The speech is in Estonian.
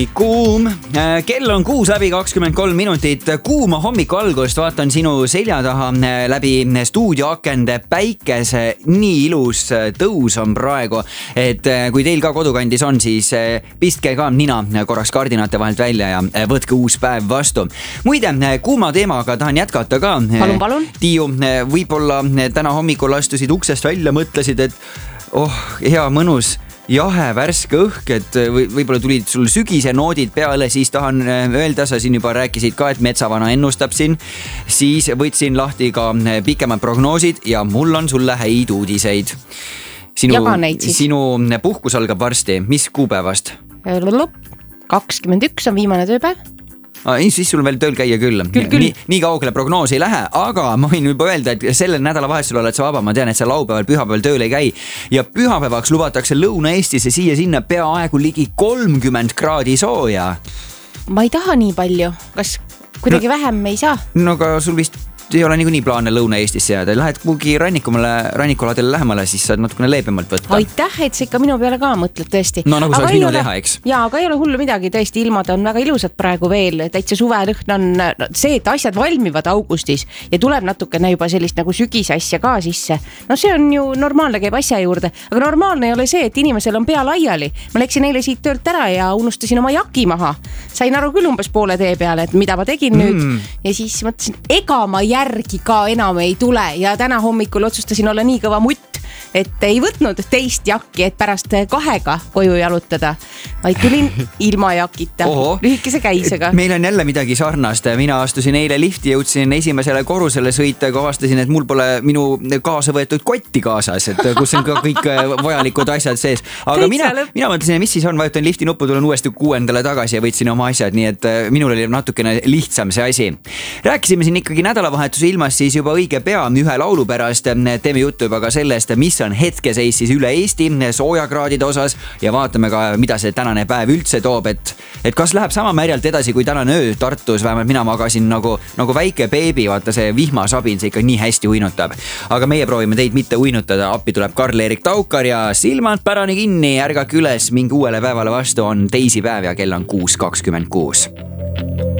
Kuum, kell on 6:23, kuuma hommiku algust vaatan sinu selja taha läbi stuudioakende päikese. Nii ilus tõus on praegu, et kui teil ka kodukandis on, siis pistke ka nina korraks kardinate vahelt välja ja võtke uus päev vastu. Muide, kuuma teemaga tahan jätkata ka. Palun. Tiiu, võib-olla täna hommikul astusid uksest välja, mõtlesid, et hea mõnus jahe värske õhk, et võib-olla tulid sul sügise noodid peale, siis tahan öelda, sa siin juba rääkisid ka, et metsavana ennustab siin, siis võtsin lahti ka pikemad prognoosid ja mul on sulle häid uudiseid. Sinu puhkus algab varsti, mis kuupäevast? 21 on viimane tööpäev. Siis sul veel tööl käia küll. Nii kaugele prognoos ei lähe, aga ma võin juba öelda, et sellel nädalavahetusel oled sa vaba. Ma tean, et sa laupäeval, pühapäeval tööl ei käi ja pühapäevaks lubatakse Lõuna-Eestisse siia-sinna peaaegu ligi 30 kraadi sooja. Ma ei taha nii palju, kas kuidagi vähem ei saa? No aga sul vist ei ole nii plaane Lõuna-Eestisse jääda. Lähed kuhugi rannikuladele lähemale, siis saad natukene leebemalt võtta. Aitäh, et sa ikka minu peale ka mõtled tõesti. No nagu saaks minu teha, eks? Jaa, aga ei ole hullu midagi, tõesti ilmad on väga ilusad praegu veel. Täitsa suvelõhn on see, et asjad valmivad augustis ja tuleb natukene juba sellist nagu sügisasja ka sisse. No see on ju normaalne, käib asja juurde. Aga normaalne ei ole see, et inimesel on pea laiali. Ma läksin eile siit töölt ära ja unustasin oma jaki maha. Sain aru küll umbes poole tee peale, et mida ma tegin nüüd. Ja siis mõtlesin, ega ma järgi ka enam ei tule ja täna hommikul otsustasin olla nii kõva mutt, et ei võtnud teist jakki, et pärast 2 koju jalutada, vaid tulin ilma jakita, lühikese käisega. Meil on jälle midagi sarnast. Mina astusin eile lifti, jõudsin esimesele korrusele sõita ja avastasin, et mul pole minu kaasa võetud kotti kaasas, et kus on ka kõik vajalikud asjad sees. Aga mina mõtlesin, mis siis on, vajutan lifti nuppu, tulen uuesti 6. tagasi ja võtsin oma asjad, nii et minul oli natukene lihtsam see asi. Rääkisime siin ikkagi nädalavahetuse ilmas siis juba õige pea ühe laulu pärast. Teeme juttu juba ka sellest, mis on hetkeseis siis üle Eesti soojakraadide osas ja vaatame ka, mida see tänane päev üldse toob, et kas läheb sama märjalt edasi kui tänane öö Tartus, vähemalt mina magasin nagu väike beebi, vaata see vihmasabin, see ikka nii hästi uinutab. Aga meie proovime teid mitte uinutada, appi tuleb Karl-Erik Taukar ja silmad pärani kinni, ärgake üles, mingi uuele päevale vastu, on teisipäev ja kell on 6:26.